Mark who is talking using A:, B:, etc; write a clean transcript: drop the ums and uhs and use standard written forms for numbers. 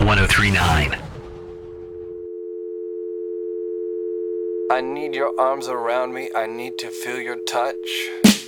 A: 1039.
B: I need your arms around me. I need to feel your touch.